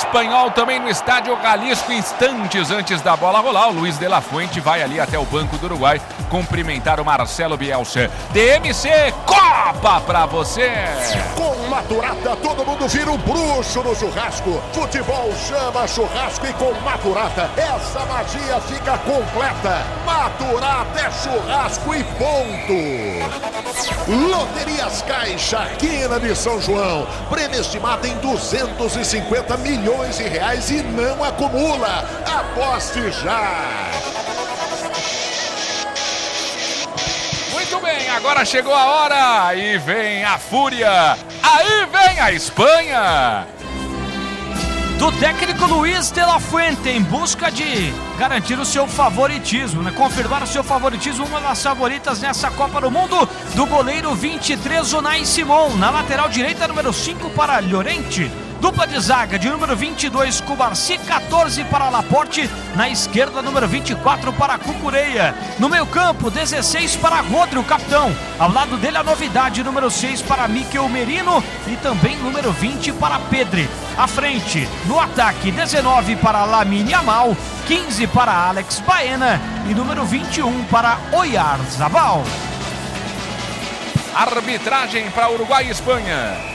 Espanhol também no estádio Jalisco, instantes antes da bola rolar. O Luiz de la Fuente vai ali até o banco do Uruguai cumprimentar o Marcelo Bielsa. DMC, Copa pra você! Com Maturata, todo mundo vira um bruxo no churrasco. Futebol chama churrasco e com Maturata, essa magia fica completa. Maturata é churrasco e ponto. Loterias Caixa, Quina de São João. Prêmio estimado em 250 milhões de reais e não acumula. Aposte já! Muito bem, agora chegou a hora. Aí vem a fúria. Aí vem a Espanha. Do técnico Luiz de la Fuente, em busca de garantir o seu favoritismo, né? Confirmar o seu favoritismo, uma das favoritas nessa Copa do Mundo, do goleiro 23, Unai Simón. Na lateral direita, número 5 para Llorente. Dupla de zaga de número 22, Cubarsi, 14 para Laporte. Na esquerda, número 24 para Cucurella. No meio campo, 16 para Rodri, o capitão. Ao lado dele, a novidade, número 6 para Mikel Merino. E também número 20 para Pedri. À frente, no ataque, 19 para Lamine Yamal, 15 para Alex Baena e número 21 para Oyarzabal. Arbitragem para Uruguai e Espanha.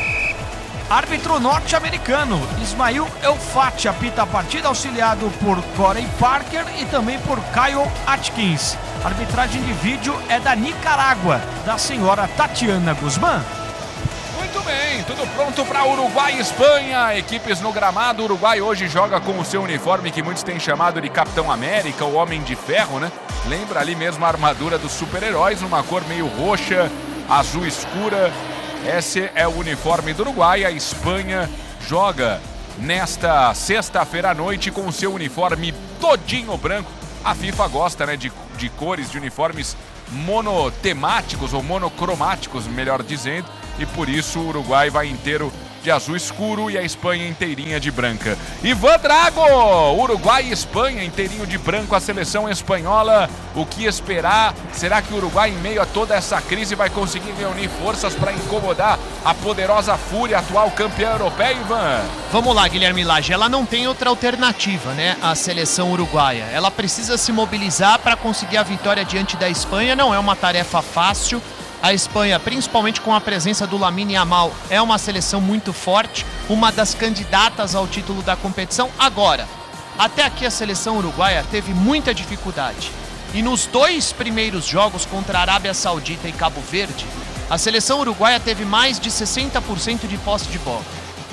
Árbitro norte-americano, Ismail Elfati, apita a partida, auxiliado por Corey Parker e também por Kyle Atkins. A arbitragem de vídeo é da Nicarágua, da senhora Tatiana Guzmán. Muito bem, tudo pronto para Uruguai e Espanha. Equipes no gramado. O Uruguai hoje joga com o seu uniforme que muitos têm chamado de Capitão América, o Homem de Ferro, né? Lembra ali mesmo a armadura dos super-heróis, uma cor meio roxa, azul escura. Esse é o uniforme do Uruguai. A Espanha joga nesta sexta-feira à noite com o seu uniforme todinho branco. A FIFA gosta, né, de cores, de uniformes monotemáticos ou monocromáticos, melhor dizendo. E por isso o Uruguai vai inteiro de azul escuro e a Espanha inteirinha de branca. Ivan Drago, Uruguai e Espanha inteirinho de branco, a seleção espanhola. O que esperar? Será que o Uruguai, em meio a toda essa crise, vai conseguir reunir forças para incomodar a poderosa Fúria, atual campeã europeia, Ivan? Vamos lá, Guilherme Lage, ela não tem outra alternativa, né? A seleção uruguaia. Ela precisa se mobilizar para conseguir a vitória diante da Espanha. Não é uma tarefa fácil. A Espanha, principalmente com a presença do Lamine Yamal, é uma seleção muito forte, uma das candidatas ao título da competição. Agora, até aqui a seleção uruguaia teve muita dificuldade. E nos 2 primeiros jogos contra a Arábia Saudita e Cabo Verde, a seleção uruguaia teve mais de 60% de posse de bola.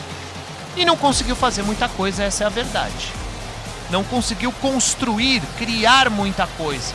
E não conseguiu fazer muita coisa, essa é a verdade. Não conseguiu construir, criar muita coisa.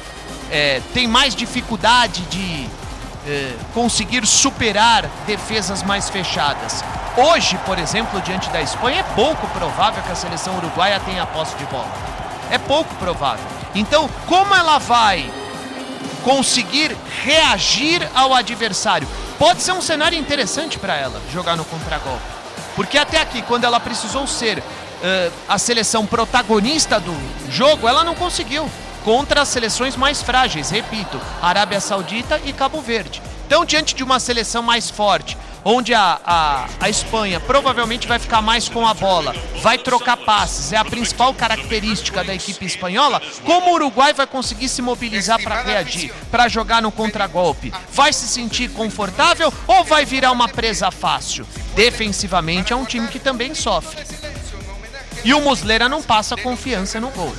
Tem mais dificuldade de conseguir superar defesas mais fechadas. Hoje, por exemplo, diante da Espanha, é pouco provável que a seleção uruguaia tenha posse de bola. É pouco provável. Então, como ela vai conseguir reagir ao adversário? Pode ser um cenário interessante para ela jogar no contragolpe. Porque até aqui, quando ela precisou ser a seleção protagonista do jogo, ela não conseguiu. Contra as seleções mais frágeis, repito, Arábia Saudita e Cabo Verde. Então, diante de uma seleção mais forte, onde a Espanha provavelmente vai ficar mais com a bola, vai trocar passes, é a principal característica da equipe espanhola, como o Uruguai vai conseguir se mobilizar para reagir, para jogar no contragolpe? Vai se sentir confortável ou vai virar uma presa fácil? Defensivamente é um time que também sofre. E o Muslera não passa confiança no gol.